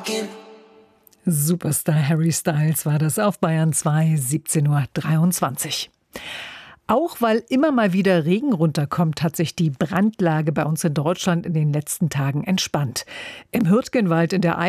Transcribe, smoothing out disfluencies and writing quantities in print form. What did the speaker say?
Superstar Harry Styles war das auf Bayern 2, 17:23 Uhr. Auch weil immer mal wieder Regen runterkommt, hat sich die Brandlage bei uns in Deutschland in den letzten Tagen entspannt. Im Hürtgenwald in der